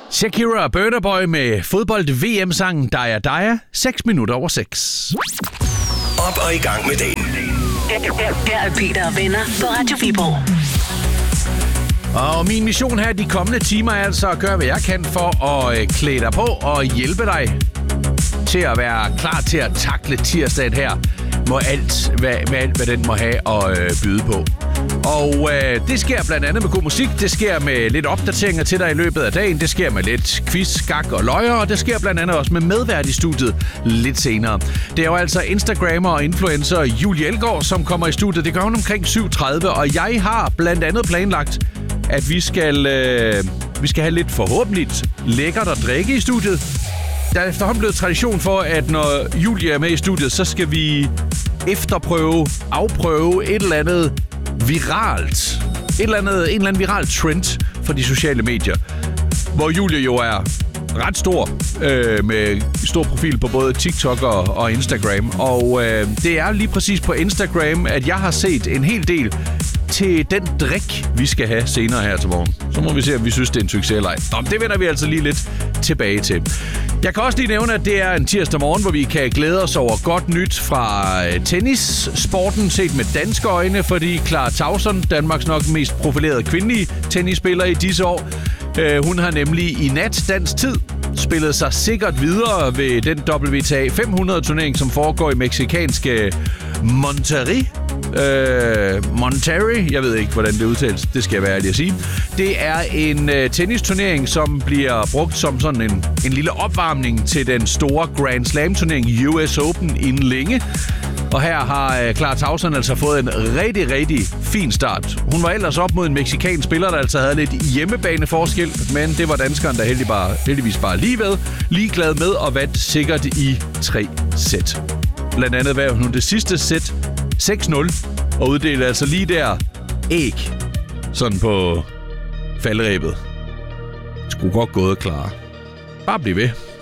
Shakira og Burna Boy med fodbold-VM-sangen Daya Daya, 6 minutter over 6. Op og i gang med dagen. Her er Peter og venner på Radio Viborg. Og min mission her de kommende timer er altså at gøre, hvad jeg kan for at klæde dig på og hjælpe dig til at være klar til at takle tirsdagen her. Hvad den må have at byde på. Og det sker blandt andet med god musik, det sker med lidt opdateringer til dig i løbet af dagen, det sker med lidt quiz, skak og løjer, og det sker blandt andet også med medvært i studiet lidt senere. Det er jo altså Instagrammer og influencer Julie Elgaard, som kommer i studiet. Det gør hun omkring 7:30, og jeg har blandt andet planlagt, at vi skal have lidt forhåbentlig lækkert at drikke i studiet. Der er efterhånden blevet tradition for, at når Julie er med i studiet, så skal vi afprøve et eller andet viralt. En eller anden viral trend for de sociale medier. Hvor Julie jo er ret stor, med stor profil på både TikTok og Instagram. Og det er lige præcis på Instagram, at jeg har set en hel del til den drik, vi skal have senere her til morgen. Så må vi se, om vi synes, det er en succes eller ej. Nå, det vender vi altså lige lidt tilbage til. Jeg kan også lige nævne, at det er en tirsdag morgen, hvor vi kan glæde os over godt nyt fra tennissporten set med danske øjne, fordi Clara Tauson, Danmarks nok mest profilerede kvindelige tennisspiller i disse år, hun har nemlig i nat dansk tid spillet sig sikkert videre ved den WTA 500-turnering, som foregår i mexikanske Monterrey, jeg ved ikke, hvordan det udtales. Det skal jeg være ærlig at sige. Det er en tennisturnering, som bliver brugt som sådan en lille opvarmning til den store Grand Slam-turnering US Open inden længe. Og her har Clara Tauson altså fået en rigtig, rigtig fin start. Hun var ellers op mod en mexikansk spiller, der altså havde lidt hjemmebaneforskel, men det var danskeren, der heldigvis bare ligeglad med og vandt sikkert i 3 sæt. Blandt andet var hun det sidste sæt 6-0 og uddelte altså lige der æg sådan på falderæbet. Skulle godt gået, Clara. Bare bliv ved.